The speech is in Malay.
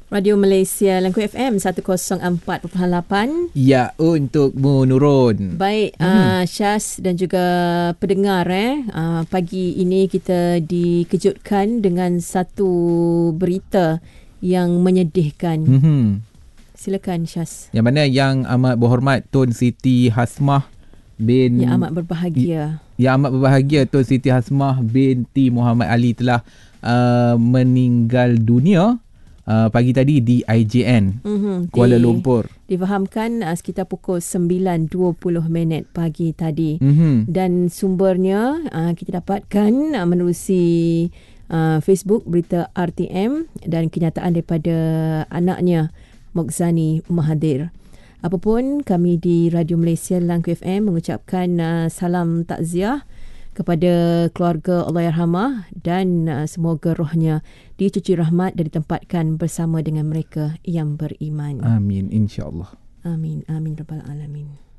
Radio Malaysia Langkawi FM 104.8. Ya, untukmu Nurun. Baik, Syaz dan juga pendengar, pagi ini kita dikejutkan dengan satu berita yang menyedihkan. Silakan Syaz. Yang mana yang amat berhormat Tun Siti Hasmah bin Yang amat berbahagia. Yang amat berbahagia Tun Siti Hasmah binti Muhammad Ali telah meninggal dunia pagi tadi di IJN Kuala Lumpur. Difahamkan sekitar pukul 9.20 pagi tadi. Dan sumbernya kita dapatkan menerusi Facebook berita RTM dan kenyataan daripada anaknya Mokhzani Mahathir. Apapun, kami di Radio Malaysia Langkawi FM mengucapkan salam takziah kepada keluarga Allahyarhamah dan semoga rohnya dicuci rahmat dan ditempatkan bersama dengan mereka yang beriman. Amin, insya-Allah. Amin, amin rabbal alamin.